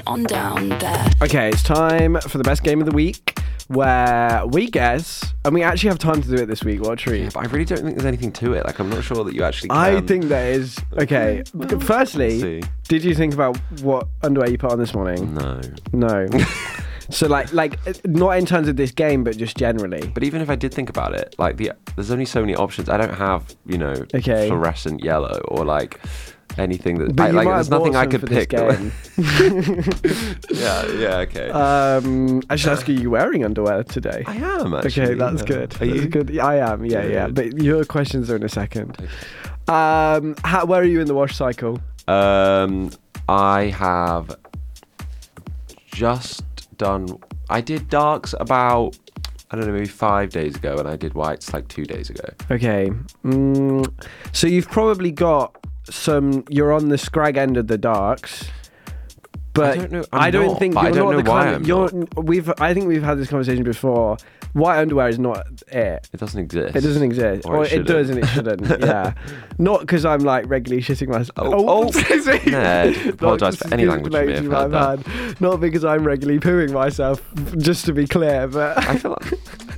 On down there. Okay, it's time for the best game of the week, where we guess, and we actually have time to do it this week. What a treat. Yeah, but I really don't think there's anything to it. Like, I'm not sure that you actually can. I think there is. Okay, firstly, did you think about what underwear you put on this morning? No. So like not in terms of this game, but just generally. But even if I did think about it, like there's only so many options. I don't have, fluorescent yellow or like anything that there's nothing I could pick. Yeah, okay. I should ask you, are you wearing underwear today? I am actually. Okay, that's good. Are you? Good. I am. Yeah. But your questions are in a second. Okay. Where are you in the wash cycle? I have just done. I did darks about, I don't know, maybe 5 days ago, and I did whites like 2 days ago. Okay. So you've probably got you're on the scrag end of the darks, but I don't think you're not the kind of, I think we've had this conversation before. White underwear is not it. It doesn't exist. It doesn't exist. Or it does and it shouldn't. Yeah. Not because I'm like regularly shitting myself. Ned, apologise for any language you may have heard that. Not because I'm regularly pooing myself, just to be clear, but I feel like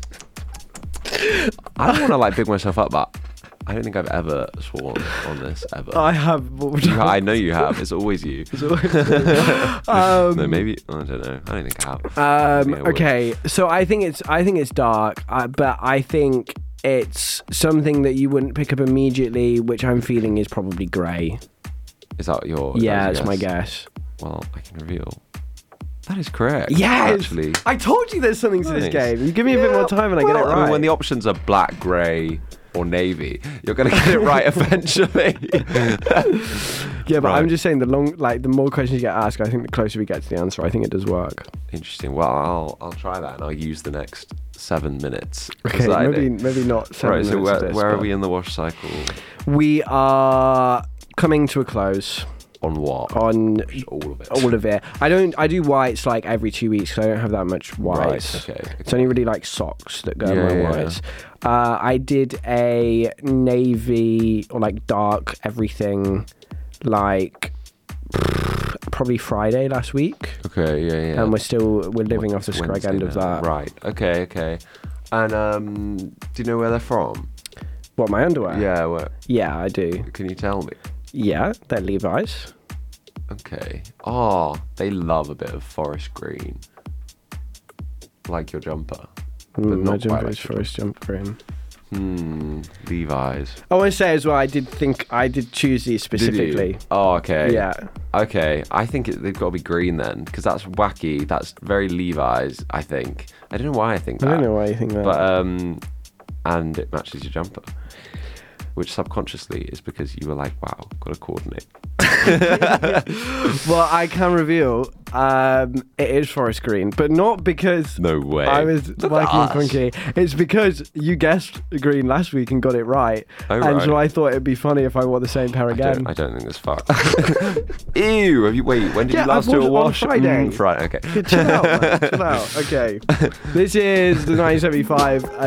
I don't want to like big myself up, but I don't think I've ever sworn on this ever. I have. I know you have. It's always you. It's always no, maybe I don't know. I don't think I have. Okay, so I think it's dark, but I think it's something that you wouldn't pick up immediately, which I'm feeling is probably grey. Is that your? Yeah, that's my guess. Well, I can reveal. That is correct. Yes! Actually. I told you there's something to this game. You give me a bit more time and I get it right. I mean, when the options are black, grey, or navy, you're going to get it right eventually. Yeah, but I'm just saying the more questions you get asked, I think the closer we get to the answer. I think it does work. Interesting. Well, I'll try that and I'll use the next 7 minutes. Okay, maybe not 7 minutes. Right, so where are we in the wash cycle? We are coming to a close. On what? On all of it. All of it. I do whites like every 2 weeks because I don't have that much whites. Right, okay. It's only really like socks that go in my whites. I did a navy or like dark everything like probably Friday last week. Okay, yeah. And we're living off the scrag end of that. Right. Okay. And do you know where they're from? What, my underwear? Yeah. Where? Yeah, I do. Can you tell me? Yeah, they're Levi's. Okay. Oh, they love a bit of forest green. Like your jumper. But not my jumper like is forest jumper green. Levi's. I want to say as well, I did choose these specifically. Oh, okay. Yeah. Okay, I think they've got to be green then, because that's wacky. That's very Levi's, I think. I don't know why I think that. I don't know why you think that. But, and it matches your jumper. Which subconsciously is because you were like, wow, got to coordinate. Well, I can reveal it is forest green, but not because no way I was working funky. It's because you guessed green last week and got it right. Oh, right. And so I thought it'd be funny if I wore the same pair again. I don't think this far. Ew, when did you last do a wash? On Friday. Friday, okay. Chill out, man. Chill out. Okay. This is the 1975